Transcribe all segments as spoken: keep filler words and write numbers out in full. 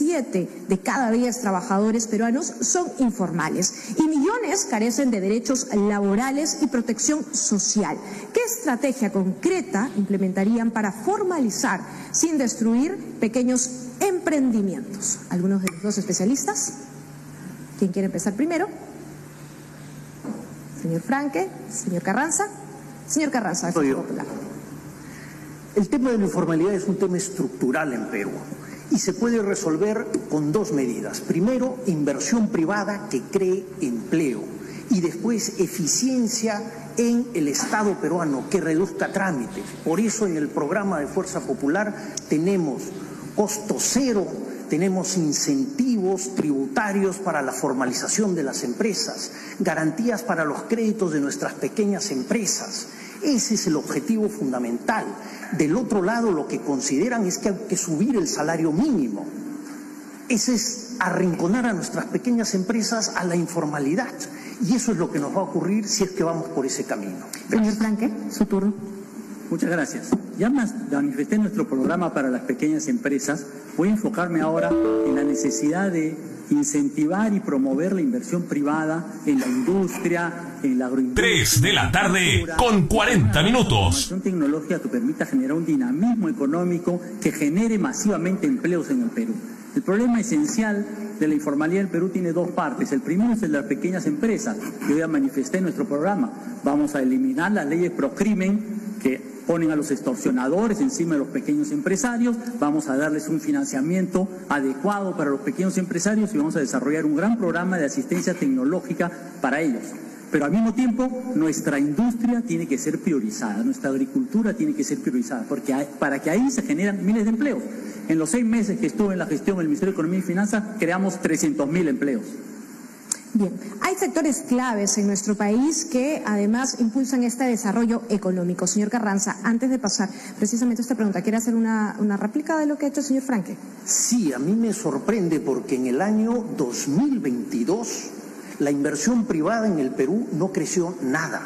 siete de cada diez trabajadores peruanos son informales y millones carecen de derechos laborales y protección social. ¿Qué estrategia concreta implementarían para formalizar sin destruir pequeños emprendimientos? ¿Algunos de los dos especialistas? ¿Quién quiere empezar primero? Señor Franque, señor Carranza. Señor Carranza, de Fuerza Popular. El tema de la informalidad es un tema estructural en Perú y se puede resolver con dos medidas. Primero, inversión privada que cree empleo y después eficiencia en el Estado peruano que reduzca trámites. Por eso en el programa de Fuerza Popular tenemos costo cero, tenemos incentivos tributarios para la formalización de las empresas, garantías para los créditos de nuestras pequeñas empresas. Ese es el objetivo fundamental. Del otro lado, lo que consideran es que hay que subir el salario mínimo. Ese es arrinconar a nuestras pequeñas empresas a la informalidad. Y eso es lo que nos va a ocurrir si es que vamos por ese camino. Gracias. Señor Franque, su turno. Muchas gracias. Ya manifesté nuestro programa para las pequeñas empresas. Voy a enfocarme ahora en la necesidad de incentivar y promover la inversión privada en la industria, en la agroindustria. Tres de la tarde con cuarenta minutos. La innovación tecnológica que permita generar un dinamismo económico que genere masivamente empleos en el Perú. El problema esencial de la informalidad del Perú tiene dos partes. El primero es el de las pequeñas empresas, que hoy ya manifesté en nuestro programa. Vamos a eliminar las leyes pro crimen que ponen a los extorsionadores encima de los pequeños empresarios, vamos a darles un financiamiento adecuado para los pequeños empresarios y vamos a desarrollar un gran programa de asistencia tecnológica para ellos. Pero al mismo tiempo, nuestra industria tiene que ser priorizada, nuestra agricultura tiene que ser priorizada, porque hay, para que ahí se generan miles de empleos. En los seis meses que estuve en la gestión del Ministerio de Economía y Finanzas, creamos trescientos mil empleos. Bien, hay sectores claves en nuestro país que además impulsan este desarrollo económico. Señor Carranza, antes de pasar precisamente a esta pregunta, ¿quiere hacer una, una réplica de lo que ha hecho el señor Franque? Sí, a mí me sorprende porque en el año dos mil veintidós la inversión privada en el Perú no creció nada.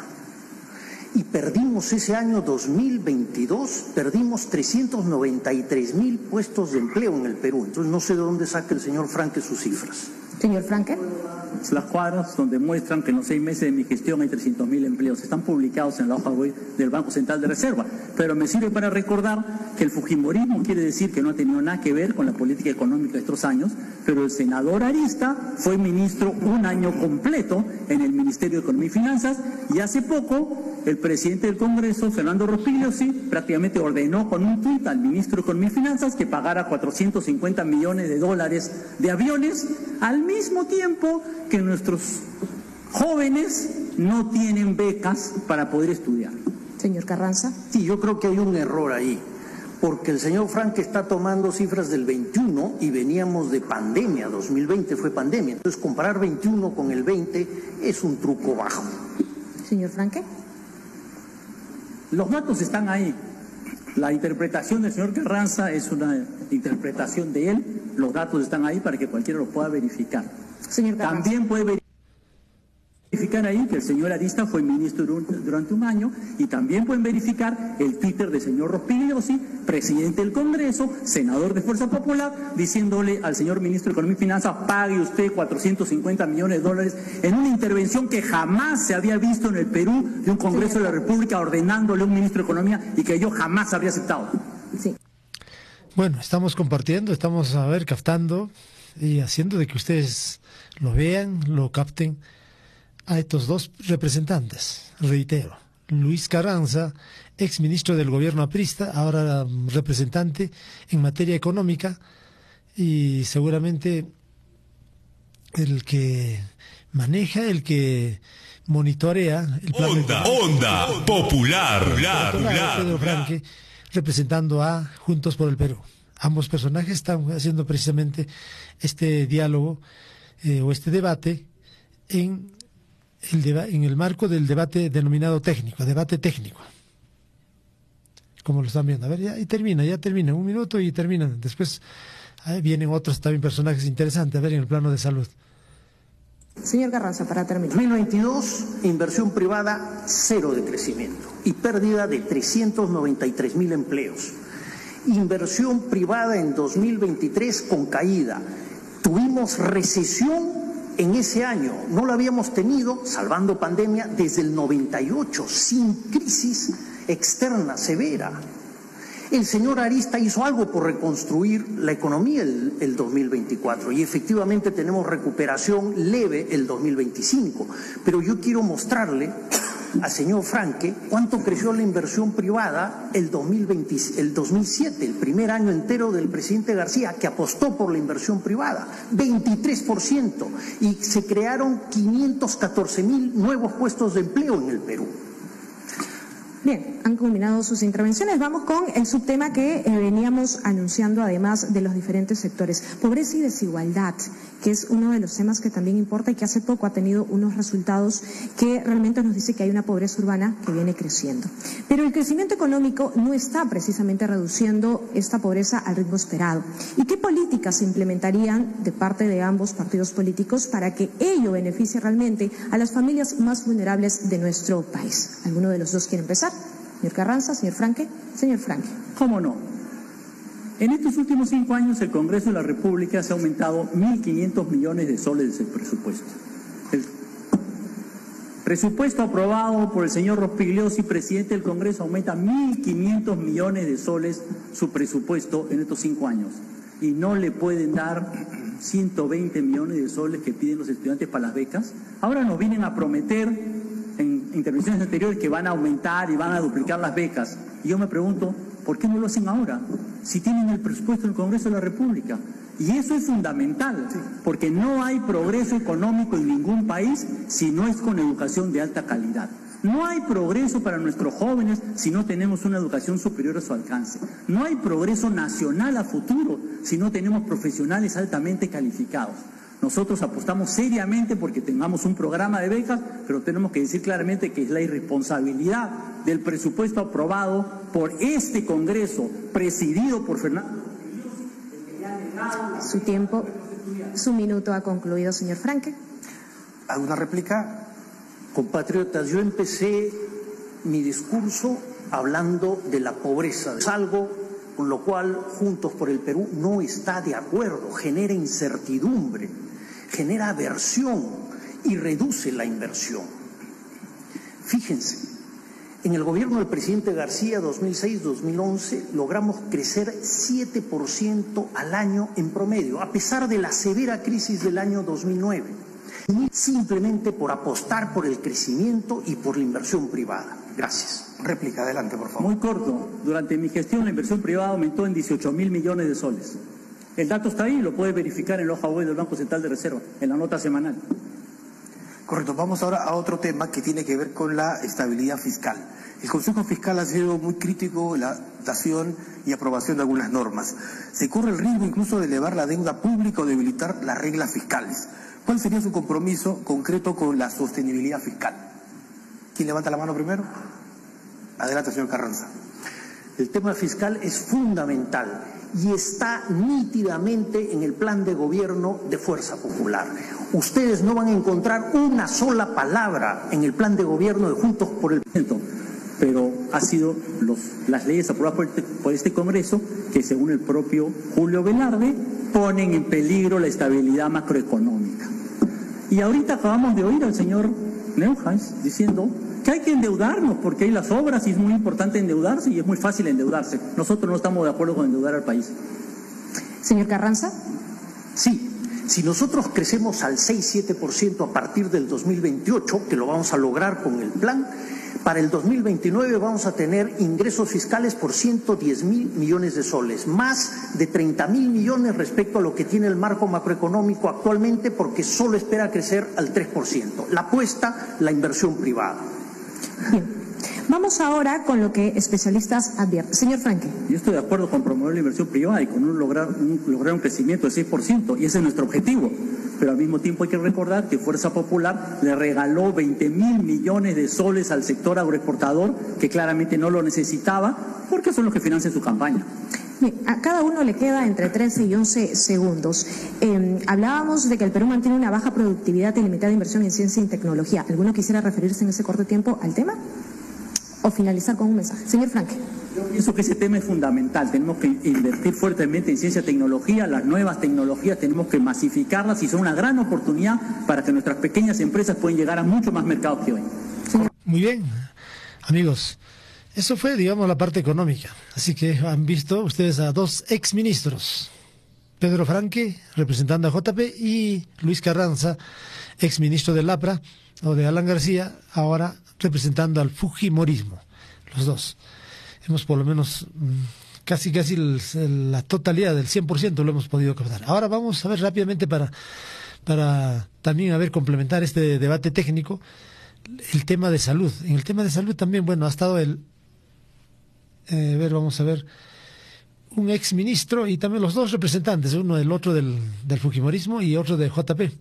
Y perdimos ese año dos mil veintidós, perdimos trescientos noventa y tres mil puestos de empleo en el Perú. Entonces no sé de dónde saca el señor Franque sus cifras. Señor Franque. Las cuadras donde muestran que en los seis meses de mi gestión hay trescientos mil empleos. Están publicados en la hoja web del Banco Central de Reserva. Pero me sirve para recordar que el fujimorismo quiere decir que no ha tenido nada que ver con la política económica de estos años, pero el senador Arista fue ministro un año completo en el Ministerio de Economía y Finanzas y hace poco el presidente del Congreso, Fernando Rospigliosi, prácticamente ordenó con un tuit al ministro de Economía y Finanzas que pagara cuatrocientos cincuenta millones de dólares de aviones al mismo tiempo que nuestros jóvenes no tienen becas para poder estudiar. Señor Carranza. Sí, yo creo que hay un error ahí, porque el señor Franque está tomando cifras del veintiuno y veníamos de pandemia, dos mil veinte fue pandemia, entonces comparar veintiuno con el veinte es un truco bajo. Señor Franque. Los datos están ahí. La interpretación del señor Carranza es una interpretación de él, los datos están ahí para que cualquiera los pueda verificar. Señor Carranza. También puede verificar ahí que el señor Arista fue ministro durante un año y también pueden verificar el Twitter del señor Rospigliosi, presidente del Congreso, senador de Fuerza Popular, diciéndole al señor ministro de Economía y Finanzas, pague usted cuatrocientos cincuenta millones de dólares en una intervención que jamás se había visto en el Perú de un Congreso de la República ordenándole a un ministro de Economía y que yo jamás habría aceptado. Sí. Bueno, estamos compartiendo, estamos a ver, captando y haciendo de que ustedes lo vean, lo capten a estos dos representantes, reitero, Luis Carranza, ex ministro del gobierno aprista, ahora representante en materia económica y seguramente el que maneja, el que monitorea el plan Onda, de... onda, onda popular, popular, popular Pedro Franque, representando a Juntos por el Perú. Ambos personajes están haciendo precisamente este diálogo eh, o este debate en el, deba en el marco del debate denominado técnico, debate técnico. Como lo están viendo. A ver, ya y termina, ya termina, un minuto y termina. Después ahí vienen otros también personajes interesantes, a ver, en el plano de salud. Señor Carranza, para terminar. dos mil veintidós, inversión privada, cero de crecimiento y pérdida de trescientos noventa y tres mil empleos. Inversión privada en dos mil veintitrés con caída. Tuvimos recesión en ese año, no lo habíamos tenido, salvando pandemia, desde el noventa y ocho, sin crisis externa severa. El señor Arista hizo algo por reconstruir la economía el, el dos mil veinticuatro y efectivamente tenemos recuperación leve el dos mil veinticinco. Pero yo quiero mostrarle al señor Franque cuánto creció la inversión privada el dos mil veinte, el dos mil siete, el primer año entero del presidente García, que apostó por la inversión privada, veintitrés por ciento, y se crearon quinientos catorce mil nuevos puestos de empleo en el Perú. Bien, han culminado sus intervenciones. Vamos con el subtema que eh, veníamos anunciando, además de los diferentes sectores. Pobreza y desigualdad, que es uno de los temas que también importa y que hace poco ha tenido unos resultados que realmente nos dice que hay una pobreza urbana que viene creciendo. Pero el crecimiento económico no está precisamente reduciendo esta pobreza al ritmo esperado. ¿Y qué políticas se implementarían de parte de ambos partidos políticos para que ello beneficie realmente a las familias más vulnerables de nuestro país? ¿Alguno de los dos quiere empezar? Señor Carranza, señor Franque. Señor Franque. ¿Cómo no? En estos últimos cinco años el Congreso de la República se ha aumentado mil quinientos millones de soles de presupuesto. El presupuesto aprobado por el señor Rospigliosi, presidente del Congreso, aumenta mil quinientos millones de soles su presupuesto en estos cinco años. Y no le pueden dar ciento veinte millones de soles que piden los estudiantes para las becas. Ahora nos vienen a prometer en intervenciones anteriores que van a aumentar y van a duplicar las becas. Y yo me pregunto, ¿por qué no lo hacen ahora? Si tienen el presupuesto del Congreso de la República. Y eso es fundamental, porque no hay progreso económico en ningún país si no es con educación de alta calidad. No hay progreso para nuestros jóvenes si no tenemos una educación superior a su alcance. No hay progreso nacional a futuro si no tenemos profesionales altamente calificados. Nosotros apostamos seriamente porque tengamos un programa de becas, pero tenemos que decir claramente que es la irresponsabilidad del presupuesto aprobado por este Congreso, presidido por Fernando. Su tiempo, su minuto ha concluido, señor Franque. ¿Alguna réplica? Compatriotas, yo empecé mi discurso hablando de la pobreza. Es algo con lo cual Juntos por el Perú no está de acuerdo, genera incertidumbre, genera aversión y reduce la inversión. Fíjense, en el gobierno del presidente García dos mil seis a dos mil once logramos crecer siete por ciento al año en promedio, a pesar de la severa crisis del año dos mil nueve, simplemente por apostar por el crecimiento y por la inversión privada. Gracias. Réplica, adelante, por favor. Muy corto. Durante mi gestión la inversión privada aumentó en dieciocho mil millones de soles. El dato está ahí, lo puede verificar en la hoja web del Banco Central de Reserva, en la nota semanal. Correcto. Vamos ahora a otro tema que tiene que ver con la estabilidad fiscal. El Consejo Fiscal ha sido muy crítico en la dación y aprobación de algunas normas. Se corre el riesgo incluso de elevar la deuda pública o debilitar las reglas fiscales. ¿Cuál sería su compromiso concreto con la sostenibilidad fiscal? ¿Quién levanta la mano primero? Adelante, señor Carranza. El tema fiscal es fundamental y está nítidamente en el plan de gobierno de Fuerza Popular. Ustedes no van a encontrar una sola palabra en el plan de gobierno de Juntos por el Perú. Pero ha sido los, las leyes aprobadas por este, por este Congreso que, según el propio Julio Velarde, ponen en peligro la estabilidad macroeconómica. Y ahorita acabamos de oír al señor Neuhaus diciendo que hay que endeudarnos porque hay las obras y es muy importante endeudarse y es muy fácil endeudarse. Nosotros no estamos de acuerdo con endeudar al país. Señor Carranza. Sí, si nosotros crecemos al seis a siete por ciento a partir del dos mil veintiocho, que lo vamos a lograr con el plan, para el dos mil veintinueve vamos a tener ingresos fiscales por ciento diez mil millones de soles, más de treinta mil millones respecto a lo que tiene el marco macroeconómico actualmente, porque solo espera crecer al tres por ciento. La apuesta, la inversión privada. Bien, vamos ahora con lo que especialistas advierten. Señor Franque. Yo estoy de acuerdo con promover la inversión privada y con un lograr, un, lograr un crecimiento de seis por ciento, y ese es nuestro objetivo. Pero al mismo tiempo hay que recordar que Fuerza Popular le regaló veinte mil millones de soles al sector agroexportador, que claramente no lo necesitaba, porque son los que financian su campaña. Bien, a cada uno le queda entre trece y once segundos. Eh, hablábamos de que el Perú mantiene una baja productividad y limitada inversión en ciencia y tecnología. ¿Alguno quisiera referirse en ese corto tiempo al tema? ¿O finalizar con un mensaje? Señor Franque. pienso que ese tema es fundamental. Tenemos que invertir fuertemente en ciencia y tecnología. Las nuevas tecnologías tenemos que masificarlas y son una gran oportunidad para que nuestras pequeñas empresas puedan llegar a mucho más mercados que hoy. Muy bien, amigos. Eso fue, digamos, la parte económica. Así que han visto ustedes a dos exministros. Pedro Franque, representando a J P, y Luis Carranza, exministro del APRA, o de Alan García, ahora representando al fujimorismo. Los dos. Hemos por lo menos casi casi el, la totalidad del cien por ciento lo hemos podido captar. Ahora vamos a ver rápidamente para, para también a ver complementar este debate técnico, el tema de salud. En el tema de salud también, bueno, ha estado el... Eh, a ver, vamos a ver... un ex ministro y también los dos representantes, uno del otro del, del fujimorismo y otro de J P.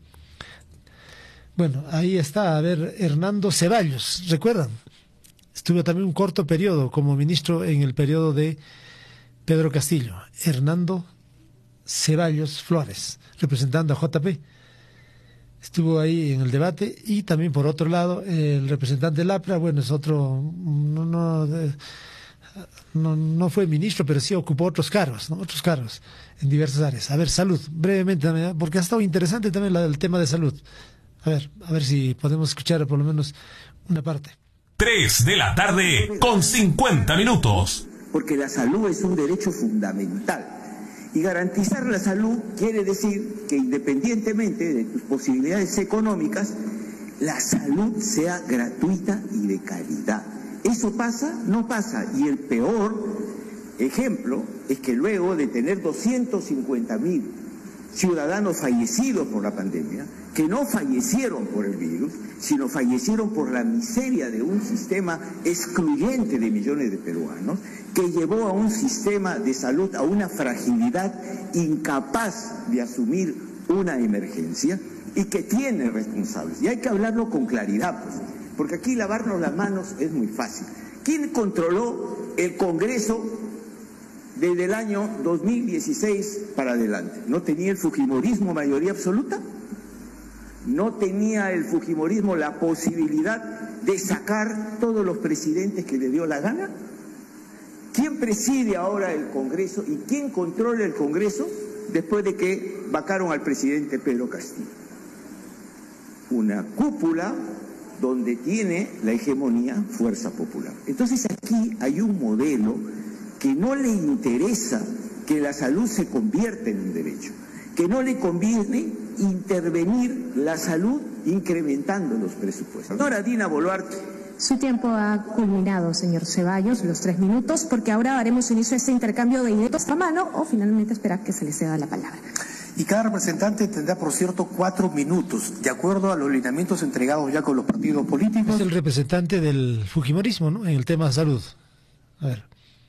Bueno, ahí está, a ver, Hernando Ceballos, ¿recuerdan? Estuvo también un corto periodo como ministro en el periodo de Pedro Castillo. Hernando Ceballos Flores, representando a J P. Estuvo ahí en el debate y también por otro lado el representante del APRA, bueno, es otro... no, no de, No, no fue ministro, pero sí ocupó otros cargos, ¿no? Otros cargos en diversas áreas. A ver, salud, brevemente, porque ha estado interesante también la, el tema de salud. A ver, a ver si podemos escuchar por lo menos una parte. tres de la tarde con cincuenta minutos. Porque la salud es un derecho fundamental. Y garantizar la salud quiere decir que independientemente de tus posibilidades económicas, la salud sea gratuita y de calidad. ¿Eso pasa? No pasa. Y el peor ejemplo es que luego de tener doscientos cincuenta mil ciudadanos fallecidos por la pandemia, que no fallecieron por el virus, sino fallecieron por la miseria de un sistema excluyente de millones de peruanos, que llevó a un sistema de salud a una fragilidad incapaz de asumir una emergencia y que tiene responsables. Y hay que hablarlo con claridad, pues. Porque aquí lavarnos las manos es muy fácil. ¿Quién controló el Congreso desde el año dos mil dieciséis para adelante? ¿No tenía el fujimorismo mayoría absoluta? ¿No tenía el fujimorismo la posibilidad de sacar todos los presidentes que le dio la gana? ¿Quién preside ahora el Congreso y quién controla el Congreso después de que vacaron al presidente Pedro Castillo? Una cúpula donde tiene la hegemonía Fuerza Popular. Entonces aquí hay un modelo que no le interesa que la salud se convierta en un derecho, que no le conviene intervenir la salud incrementando los presupuestos. Ahora Dina Boluarte. Su tiempo ha culminado, señor Ceballos, los tres minutos, porque ahora haremos inicio a este intercambio de ideas a mano o finalmente esperar que se le ceda la palabra. Y cada representante tendrá, por cierto, cuatro minutos, de acuerdo a los lineamientos entregados ya con los partidos políticos. Es el representante del fujimorismo, ¿no?, en el tema de salud. A ver.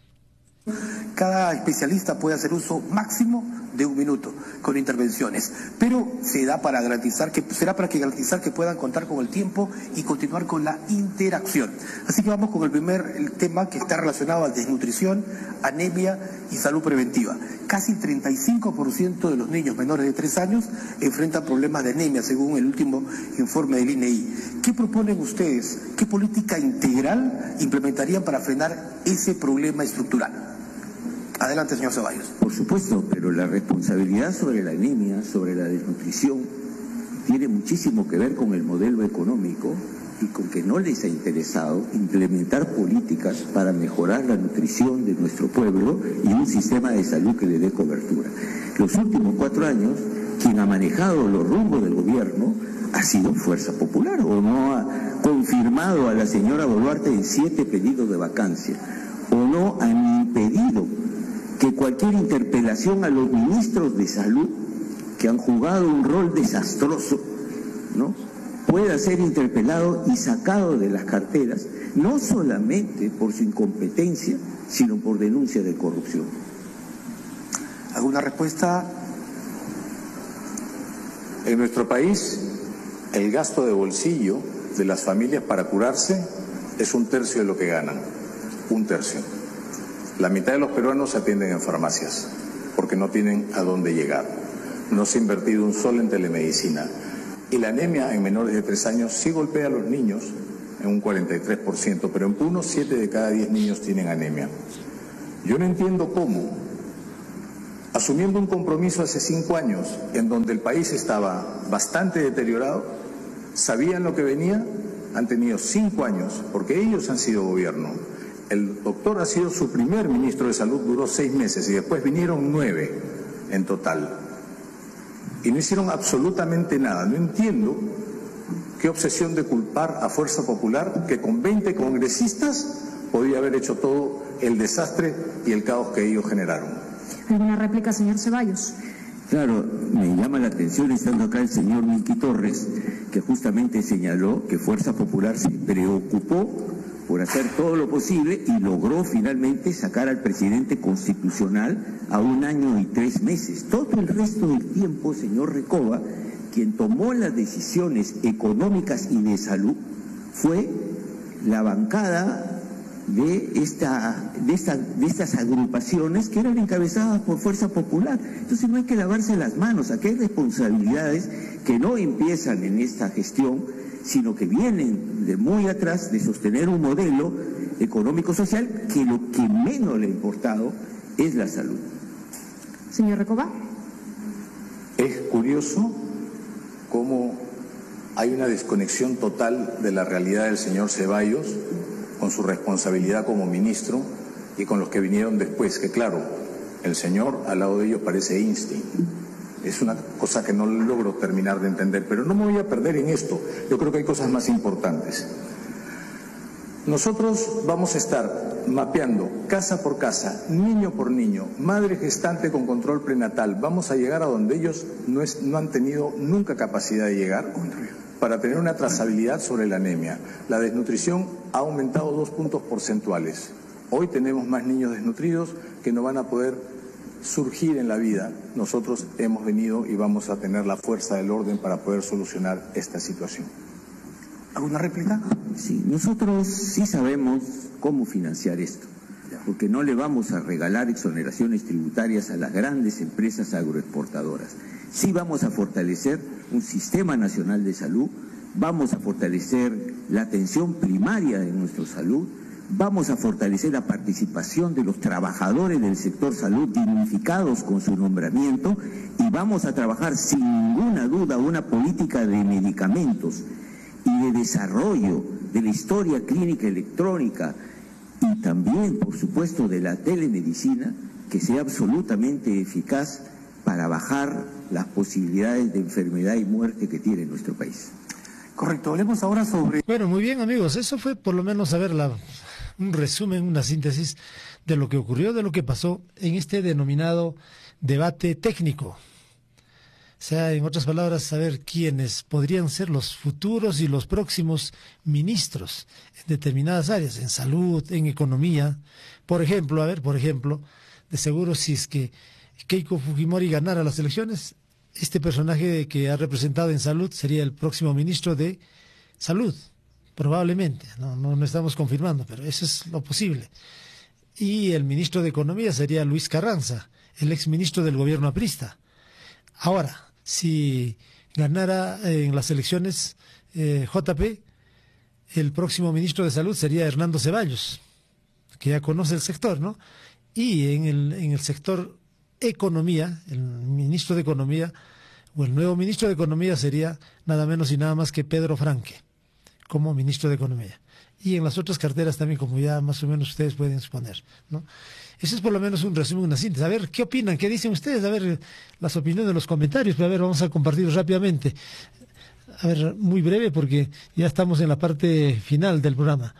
Cada especialista puede hacer uso máximo de un minuto con intervenciones, pero se da para garantizar que será para que garantizar que puedan contar con el tiempo y continuar con la interacción. Así que vamos con el primer el tema que está relacionado a desnutrición, anemia y salud preventiva. Casi el treinta y cinco por ciento de los niños menores de tres años enfrentan problemas de anemia, según el último informe del I N E I. ¿Qué proponen ustedes? ¿Qué política integral implementarían para frenar ese problema estructural? Adelante, señor Ceballos. Por supuesto, pero la responsabilidad sobre la anemia, sobre la desnutrición, tiene muchísimo que ver con el modelo económico y con que no les ha interesado implementar políticas para mejorar la nutrición de nuestro pueblo y un sistema de salud que le dé cobertura. Los últimos cuatro años, quien ha manejado los rumbos del gobierno ha sido Fuerza Popular, o no ha confirmado a la señora Boluarte en siete pedidos de vacancia, o no han impedido que cualquier interpelación a los ministros de salud, que han jugado un rol desastroso, ¿no?, pueda ser interpelado y sacado de las carteras, no solamente por su incompetencia, sino por denuncia de corrupción. ¿Alguna respuesta? En nuestro país, el gasto de bolsillo de las familias para curarse es un tercio de lo que ganan, un tercio. La mitad de los peruanos se atienden en farmacias porque no tienen a dónde llegar. No se ha invertido un sol en telemedicina. Y la anemia en menores de tres años sí golpea a los niños en un cuarenta y tres por ciento, pero en Puno siete de cada diez niños tienen anemia. Yo no entiendo cómo, asumiendo un compromiso hace cinco años en donde el país estaba bastante deteriorado, sabían lo que venía, han tenido cinco años, porque ellos han sido gobierno. El doctor ha sido su primer ministro de Salud, duró seis meses y después vinieron nueve en total. Y no hicieron absolutamente nada. No entiendo qué obsesión de culpar a Fuerza Popular, que con veinte congresistas podía haber hecho todo el desastre y el caos que ellos generaron. ¿Alguna réplica, señor Ceballos? Claro, me llama la atención estando acá el señor Milky Torres, que justamente señaló que Fuerza Popular se preocupó por hacer todo lo posible y logró finalmente sacar al presidente constitucional a un año y tres meses. Todo el resto del tiempo, señor Recoba, quien tomó las decisiones económicas y de salud fue la bancada de esta, de esta, de estas agrupaciones que eran encabezadas por Fuerza Popular. Entonces no hay que lavarse las manos. Aquí hay responsabilidades que no empiezan en esta gestión, sino que vienen de muy atrás, de sostener un modelo económico-social que lo que menos le ha importado es la salud. Señor Recoba. Es curioso cómo hay una desconexión total de la realidad del señor Ceballos con su responsabilidad como ministro y con los que vinieron después, que claro, el señor al lado de ellos parece Einstein. Es una cosa que no logro terminar de entender, pero no me voy a perder en esto. Yo creo que hay cosas más importantes. Nosotros vamos a estar mapeando casa por casa, niño por niño, madre gestante con control prenatal. Vamos a llegar a donde ellos no, es, no han tenido nunca capacidad de llegar para tener una trazabilidad sobre la anemia. La desnutrición ha aumentado dos puntos porcentuales. Hoy tenemos más niños desnutridos que no van a poder surgir en la vida. Nosotros hemos venido y vamos a tener la fuerza del orden para poder solucionar esta situación. ¿Alguna réplica? Sí, nosotros sí sabemos cómo financiar esto, porque no le vamos a regalar exoneraciones tributarias a las grandes empresas agroexportadoras. Sí vamos a fortalecer un sistema nacional de salud, vamos a fortalecer la atención primaria de nuestra salud, vamos a fortalecer la participación de los trabajadores del sector salud dignificados con su nombramiento y vamos a trabajar sin ninguna duda una política de medicamentos y de desarrollo de la historia clínica electrónica y también, por supuesto, de la telemedicina que sea absolutamente eficaz para bajar las posibilidades de enfermedad y muerte que tiene nuestro país. Correcto, hablemos ahora sobre... Bueno, muy bien, amigos, eso fue por lo menos a ver la, un resumen, una síntesis de lo que ocurrió, de lo que pasó en este denominado debate técnico. O sea, en otras palabras, saber quiénes podrían ser los futuros y los próximos ministros en determinadas áreas, en salud, en economía. Por ejemplo, a ver, por ejemplo, de seguro si es que Keiko Fujimori ganara las elecciones, este personaje que ha representado en salud sería el próximo ministro de salud, probablemente. No, no, no estamos confirmando, pero eso es lo posible. Y el ministro de economía sería Luis Carranza, el exministro del gobierno aprista. Ahora, si ganara en las elecciones eh, J P, el próximo ministro de salud sería Hernando Ceballos, que ya conoce el sector, ¿no? Y en el, en el sector economía, el ministro de economía, o el nuevo ministro de economía sería nada menos y nada más que Pedro Franque, como ministro de economía. Y en las otras carteras también, como ya más o menos ustedes pueden suponer, ¿no? Eso es por lo menos un resumen, una síntesis. A ver, ¿qué opinan? ¿Qué dicen ustedes? A ver, las opiniones de los comentarios. Pero a ver, vamos a compartir rápidamente. A ver, muy breve porque ya estamos en la parte final del programa.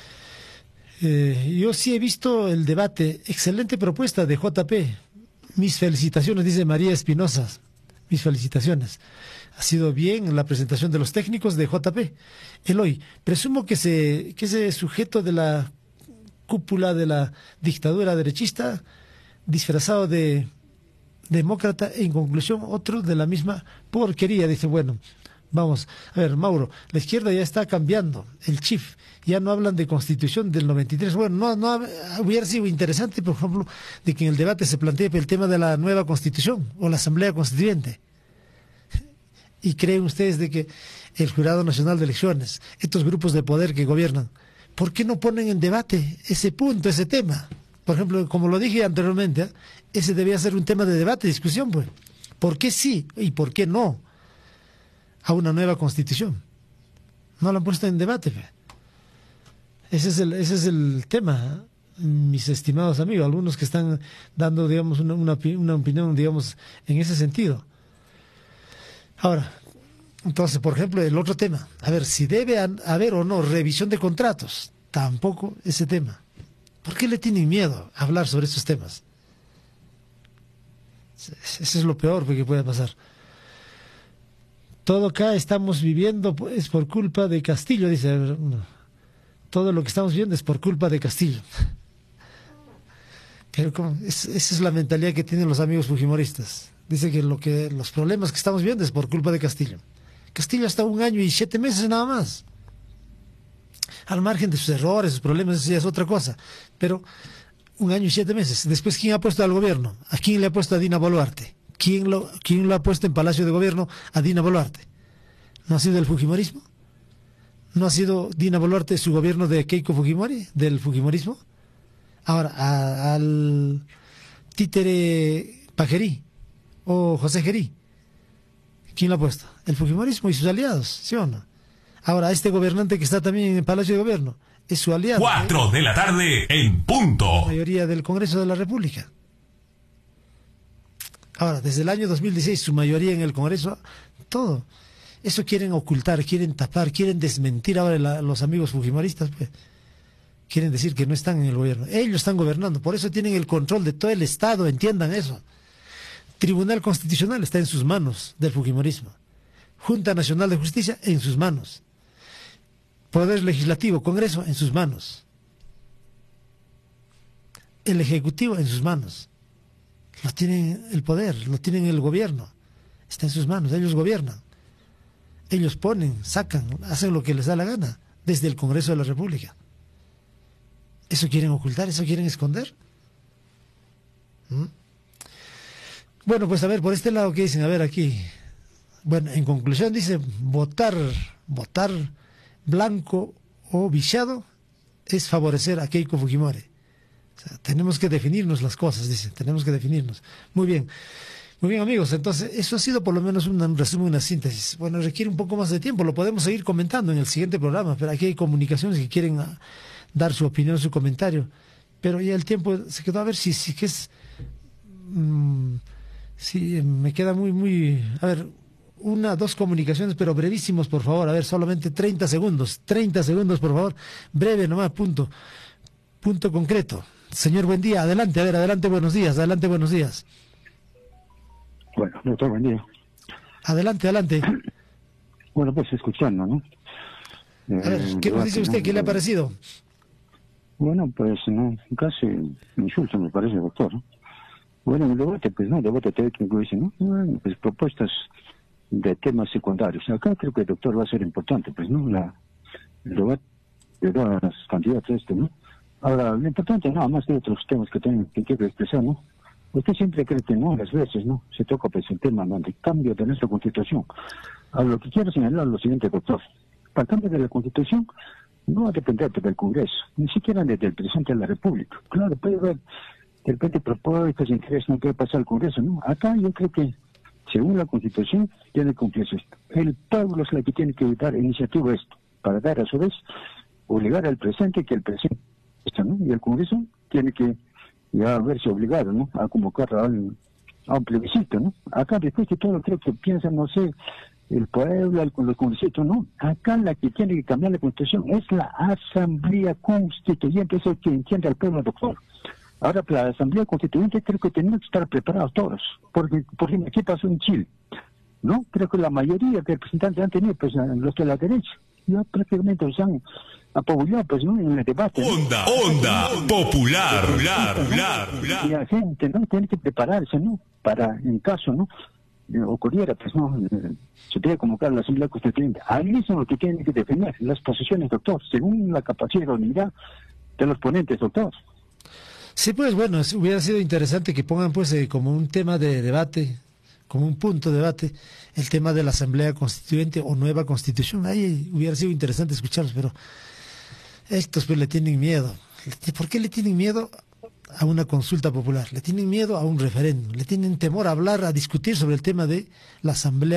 Eh, yo sí he visto el debate. Excelente propuesta de J P. Mis felicitaciones, dice María Espinosa. Mis felicitaciones. Ha sido bien la presentación de los técnicos de J P. Eloy, presumo que, se, que ese sujeto de la cúpula de la dictadura derechista, disfrazado de demócrata, en conclusión otro de la misma porquería. Dice, bueno, vamos, a ver, Mauro, la izquierda ya está cambiando el chip, ya no hablan de constitución del noventa y tres. Bueno, no, no hubiera sido interesante, por ejemplo, de que en el debate se plantee el tema de la nueva constitución o la asamblea constituyente. ¿Y creen ustedes de que el Jurado Nacional de Elecciones, estos grupos de poder que gobiernan, ¿por qué no ponen en debate ese punto, ese tema? Por ejemplo, como lo dije anteriormente, ¿eh? ese debía ser un tema de debate, discusión, pues. ¿Por qué sí y por qué no a una nueva constitución? No lo han puesto en debate, pues. Ese es el, ese es el tema, ¿eh? Mis estimados amigos, algunos que están dando, digamos, una, una, una opinión, digamos, en ese sentido. Ahora, entonces, por ejemplo, el otro tema, a ver, si debe haber o no revisión de contratos, tampoco ese tema. ¿Por qué le tienen miedo a hablar sobre estos temas? Eso es lo peor que puede pasar. Todo acá estamos viviendo es por culpa de Castillo, dice. Todo lo que estamos viviendo es por culpa de Castillo. Pero ¿cómo? Es, esa es la mentalidad que tienen los amigos fujimoristas. Dice que, lo que los problemas que estamos viviendo es por culpa de Castillo. Castillo hasta un año y siete meses nada más. Al margen de sus errores, sus problemas, eso ya es otra cosa. Pero un año y siete meses. Después, ¿quién ha puesto al gobierno? ¿A quién le ha puesto a Dina Boluarte? ¿Quién lo, quién lo ha puesto en Palacio de Gobierno a Dina Boluarte? ¿No ha sido el fujimorismo? ¿No ha sido Dina Boluarte su gobierno de Keiko Fujimori, del fujimorismo? Ahora, a, al títere Pajerí o José Gerí, ¿quién lo ha puesto? El fujimorismo y sus aliados, ¿sí o no? Ahora, este gobernante que está también en el Palacio de Gobierno es su aliado. Cuatro de la tarde en punto. La mayoría del Congreso de la República. Ahora, desde el año dos mil dieciséis, su mayoría en el Congreso, todo. Eso quieren ocultar, quieren tapar, quieren desmentir ahora la, los amigos fujimoristas, pues. Quieren decir que no están en el gobierno. Ellos están gobernando, por eso tienen el control de todo el Estado, entiendan eso. Tribunal Constitucional está en sus manos del fujimorismo. Junta Nacional de Justicia en sus manos. Poder Legislativo, Congreso en sus manos. El Ejecutivo en sus manos. Lo tienen el poder, lo tienen el gobierno. Está en sus manos, ellos gobiernan. Ellos ponen, sacan, hacen lo que les da la gana desde el Congreso de la República. ¿Eso quieren ocultar? ¿Eso quieren esconder? ¿Mm? Bueno, pues a ver, por este lado, ¿qué dicen? A ver, aquí. Bueno, en conclusión dice, votar, votar blanco o viciado es favorecer a Keiko Fujimori. O sea, tenemos que definirnos las cosas, dice, tenemos que definirnos. Muy bien. Muy bien, amigos, entonces eso ha sido por lo menos un, un resumen, una síntesis. Bueno, requiere un poco más de tiempo, lo podemos seguir comentando en el siguiente programa, pero aquí hay comunicaciones que quieren a, dar su opinión, su comentario, pero ya el tiempo se quedó. A ver si, si que es, mmm, si me queda muy, muy, a ver, una, dos comunicaciones, pero brevísimos, por favor, a ver, solamente treinta segundos, treinta segundos, por favor, breve nomás, punto, punto concreto. Señor, buen día, adelante, a ver, adelante, buenos días, adelante, buenos días. Bueno, doctor, buen día. Adelante, adelante. Bueno, pues escuchando, ¿no? Eh, a ver, ¿qué nos dice usted? ¿Qué le ha parecido? Bueno, pues no, casi insulto me parece, doctor. Bueno, el debate, pues no, el debate técnico dice, ¿no? Bueno, pues propuestas de temas secundarios. Acá creo que el doctor va a ser importante, pues, ¿no? La, el debate de todas las candidatas, este, ¿no? Ahora, lo importante, nada más de otros temas que tengo que quiero expresar, ¿no? Usted siempre cree que no, las veces, ¿no? Se toca pues el tema del cambio de nuestra Constitución. Ahora, lo que quiero señalar es lo siguiente, doctor. Para el cambio de la Constitución no va a depender del Congreso, ni siquiera desde el presidente de la República. Claro, puede haber de repente propuestas, intereses, no puede pasar al Congreso, ¿no? Acá yo creo que, según la Constitución, tiene que cumplirse esto. El pueblo es el que tiene que dar iniciativa a esto, para dar a su vez, obligar al presidente que el presidente, ¿no? Y el Congreso tiene que ya verse obligado, ¿no? A convocar a un, a un plebiscito, ¿no? Acá después de todo creo que piensan, no sé, el pueblo, el, los congresistas, ¿no? Acá la que tiene que cambiar la Constitución es la Asamblea Constituyente, eso es que entiende al pueblo, doctor. Ahora, para la Asamblea Constituyente creo que tenemos que estar preparados todos, porque, por ejemplo, ¿qué pasó en Chile? ¿No? Creo que la mayoría de representantes han tenido, pues, los de la derecha, ya prácticamente se han apabullado, pues, ¿no? En el debate. Onda, ¿no? onda, popular, popular, popular, popular. Y la gente, ¿no? Tiene que prepararse, ¿no? Para, en caso, ¿no? ocurriera, pues no, se debe convocar a la Asamblea Constituyente. Ahí es lo que tienen que defender las posiciones, doctor, según la capacidad y la unidad de los ponentes, doctor. Sí, pues bueno, hubiera sido interesante que pongan pues eh, como un tema de debate, como un punto de debate, el tema de la Asamblea Constituyente o nueva Constitución. Ahí hubiera sido interesante escucharlos, pero estos pues le tienen miedo. ¿Por qué le tienen miedo a una consulta popular, le tienen miedo a un referéndum, le tienen temor a hablar, a discutir sobre el tema de la asamblea